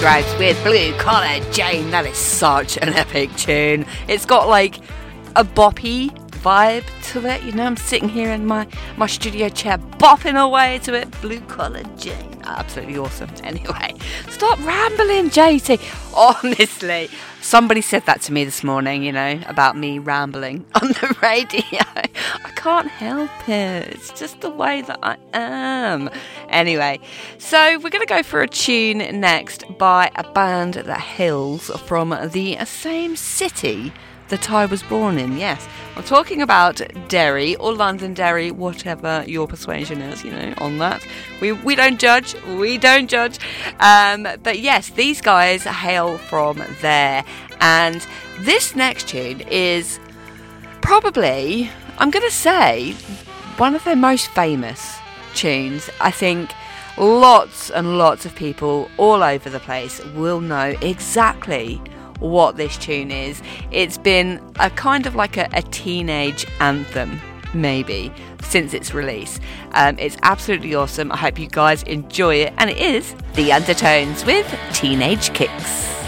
Underground with Blue Collar Jane. That is such an epic tune. It's got like a boppy vibe to it, you know. I'm sitting here in my studio chair bopping away to it. Blue Collar Jane, absolutely awesome. Anyway, stop rambling, JT. Honestly, somebody said that to me this morning, you know, about me rambling on the radio. I can't help it, it's just the way that I am. Anyway, so we're going to go for a tune next by a band that hails from the same city that I was born in. Yes, I'm talking about Derry, or Londonderry, whatever your persuasion is, you know, on that. We don't judge. But yes, these guys hail from there. And this next tune is probably, I'm going to say, one of their most famous tunes. I think lots and lots of people all over the place will know exactly what this tune is. It's been a kind of like a teenage anthem, maybe, since its release. It's absolutely awesome. I hope you guys enjoy it, and it is The Undertones with Teenage Kicks.